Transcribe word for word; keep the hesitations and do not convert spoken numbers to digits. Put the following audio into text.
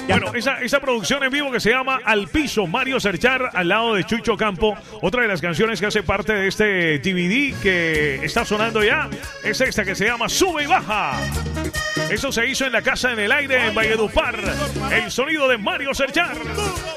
Bueno, esa, esa producción en vivo que se llama Al Piso, Mario Serchar al lado de Chucho Campo. Otra de las canciones que hace parte de este D V D que está sonando ya es esta que se llama Sube y Baja. Eso se hizo en la Casa en el Aire en Valledupar. El sonido de Mario Serchar.